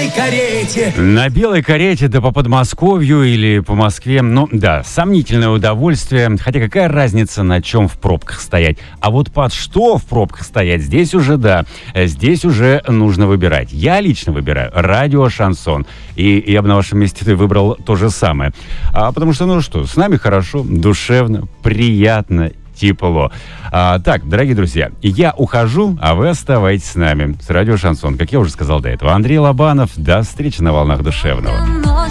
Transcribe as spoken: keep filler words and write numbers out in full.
белой карете. На белой карете, да по Подмосковью или по Москве. Ну да, сомнительное удовольствие. Хотя какая разница, на чем в пробках стоять. А вот под что в пробках стоять, здесь уже да. Здесь уже нужно выбирать. Я лично выбираю радио «Шансон». И я бы на вашем месте выбрал то же самое. А потому что, ну что, с нами хорошо, душевно, приятно, тепло. А, так, дорогие друзья, я ухожу, а вы оставайтесь с нами. С радио «Шансон», как я уже сказал до этого. Андрей Лобанов. До встречи на волнах душевного.